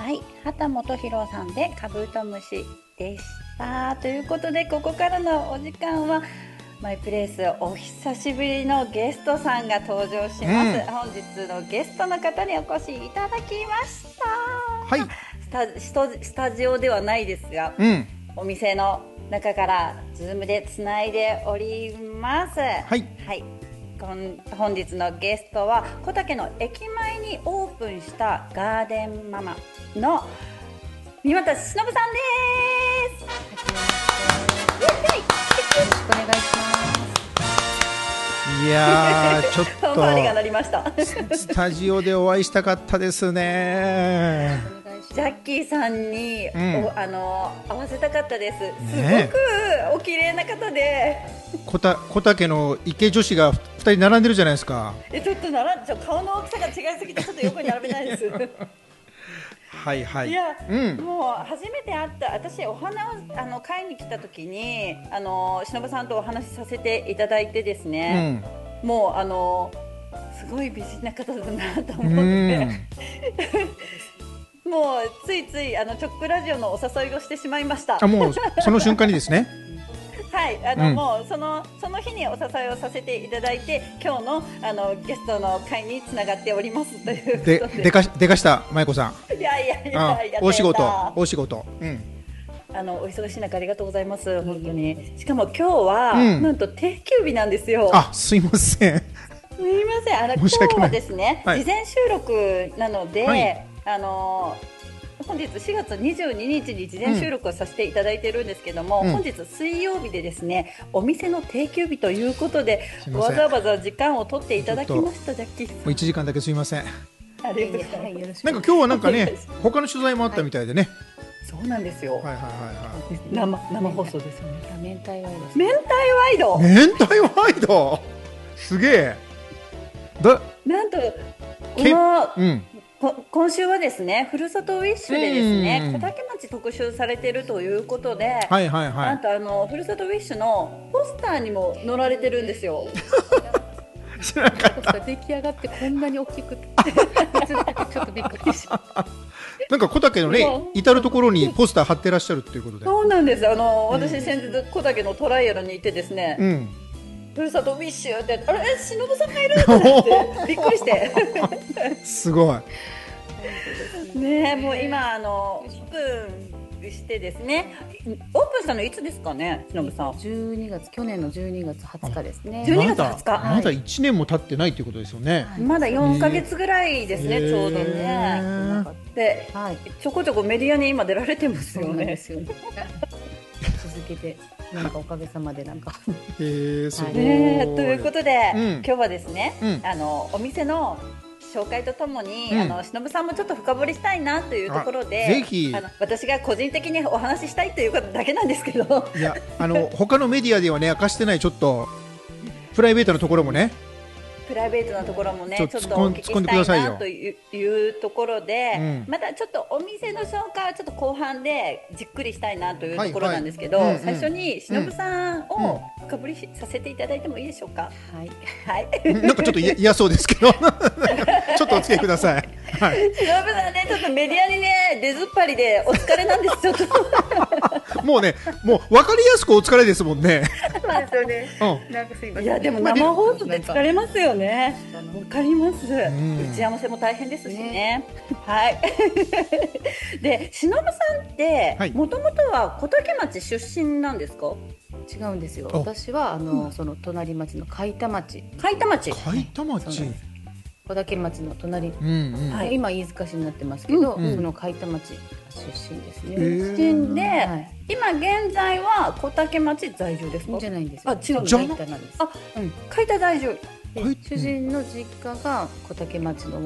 はい、畑本博さんでカブトムシでした。ということで、ここからのお時間はマイプレイス、お久しぶりのゲストさんが登場します。本日のゲストの方にお越しいただきました。 はい。 スタジオではないですが、お店の中からズームでつないでおります。 はい。 はい。本日のゲストは小竹の駅前にオープンしたガーデンママの三股忍さんです。 よろしくお願いします。 いやー、ちょっとファンファーレが鳴りました。 スタジオでお会いしたかったですね。 ジャッキーさんに、会わせたかったです。すね、 ごくお綺麗な方で、 小竹の池女子が2人並んでるじゃないですか。 ちょっと顔の大きさが違いすぎてちょっと横に並べないです。 はいはい。 いや、もう初めて会った私、お花を買いに来た時に忍さんとお話しさせていただいてですね、もうすごい美人な方だなと思ってもうついついチョックラジオのお誘いをしてしまいました。 もうその瞬間にですね。 はい、もうその日にお誘いをさせていただいて、今日のゲストの会につながっておりますということで。 でかした舞子さん。 いや大仕事。お忙しい中ありがとうございます。本当に。しかも今日は、なんと定休日なんですよ。 すいません。 すいません。今日はですね、事前収録なので、本日4月22日に事前収録をさせていただいているんですけども、本日水曜日でですね、お店の定休日ということで、わざわざ時間を取っていただきました。ジャッキーさん、 1時間だけすいません。 ありがとうございます。 なんか今日はなんかね、他の取材もあったみたいでね。 そうなんですよ。生放送ですよね。 明太ワイド。 明太ワイド。 明太ワイド。すげえ。 なんと今週はですね、ふるさとウィッシュでですね、小竹町特集されているということで、なんとふるさとウィッシュのポスターにも載られてるんですよ。 知らなかった。出来上がってこんなに大きくてちょっとびっくりしました。 なんか小竹のね、至る所にポスター貼ってらっしゃるっていうことで。 そうなんです。私先日小竹のトライアルに行ってですね、ふるさとウィッシュって忍さんがいるってびっくりしてすごいね。もう今オープンしてですね、オープンしたのいつですかね、忍さん。 去年の12月20日ですね。 12月20日。 まだ1年も経ってないということですよね。 まだ4ヶ月ぐらいですね、ちょうどね。で、ちょこちょこメディアに今出られてますよね。 続けてなんかおかげさまでなんかすごい。 ということで、今日はですね、お店の紹介とともに、忍さんもちょっと深掘りしたいなというところで、 ぜひ私が個人的にお話ししたいということだけなんですけど、 いや他のメディアではね明かしてないちょっとプライベートなところもね、 ちょっとお聞きしたいなというところで、またちょっとお店の紹介はちょっと後半でじっくりしたいなというところなんですけど、最初に忍さんを深掘りさせていただいてもいいでしょうか。 はい。 なんかちょっと嫌そうですけどちょっとお付き合いください。忍さんね、ちょっとメディアにね出ずっぱりでお疲れなんです。ちょっともう分かりやすくお疲れですもんね。 そうですよね。なんかすいません。いやでも生放送で疲れますよね。わかります。打ち合わせも大変ですしね。はい。で、忍さんってもともとは小竹町出身なんですか？ 違うんですよ。私はその隣町の海田町。小竹町の隣、今飯塚市になってますけど、その海田町出身ですね。 出身で、今現在は小竹町在住ですか？ じゃないんですよ。 違う。 海田なんです。 海田在住。 主人の実家が小竹町の